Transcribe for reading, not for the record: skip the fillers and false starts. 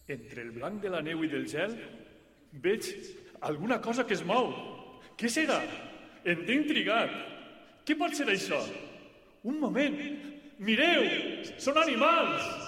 Entre el blanc de la neu i del gel veig alguna cosa que es mou. Què serà? Em té intrigat. Què pot ser això? Un moment! Mireu! Són animals!